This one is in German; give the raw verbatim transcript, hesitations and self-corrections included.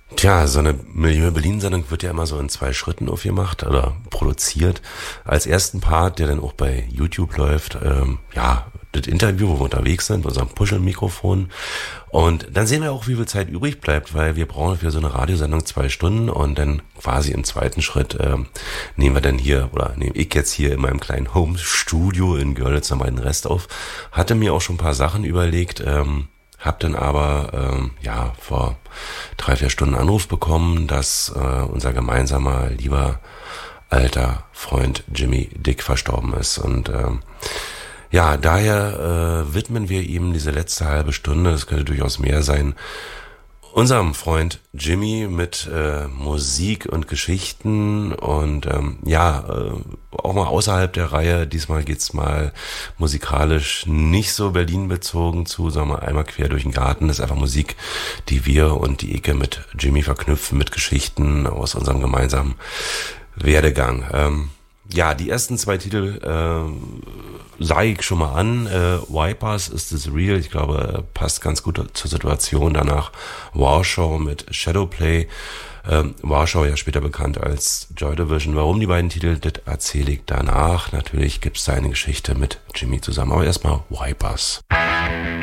Tja, so eine Milieu Berlin-Sendung wird ja immer so in zwei Schritten aufgemacht oder produziert. Als ersten Part, der dann auch bei YouTube läuft, ähm, ja, das Interview, wo wir unterwegs sind, mit unserem Puschel-Mikrofon. Und dann sehen wir auch, wie viel Zeit übrig bleibt, weil wir brauchen für so eine Radiosendung zwei Stunden und dann quasi im zweiten Schritt ähm, nehmen wir dann hier, oder nehme ich jetzt hier in meinem kleinen Home-Studio in Görlitz nochmal den Rest auf. Hatte mir auch schon ein paar Sachen überlegt, ähm, hab dann aber ähm, ja vor drei, vier Stunden Anruf bekommen, dass äh, unser gemeinsamer, lieber, alter Freund Jimmy Dick verstorben ist. Und ähm, ja, daher äh, widmen wir ihm diese letzte halbe Stunde, das könnte durchaus mehr sein, unserem Freund Jimmy mit äh, Musik und Geschichten und ähm, ja, äh, auch mal außerhalb der Reihe. Diesmal geht's mal musikalisch nicht so Berlin bezogen zu, sagen wir mal, einmal quer durch den Garten. Das ist einfach Musik, die wir und die Icke mit Jimmy verknüpfen, mit Geschichten aus unserem gemeinsamen Werdegang. Ähm, ja, die ersten zwei Titel äh, sage ich schon mal an. Äh, Vipers, Is This Real? Ich glaube, passt ganz gut zur Situation. Danach Warschau mit Shadowplay. Ähm, Warschau ja später bekannt als Joy Division. Warum die beiden Titel, das erzähle ich danach. Natürlich gibt's da eine Geschichte mit Jimmy zusammen. Aber erstmal Vipers.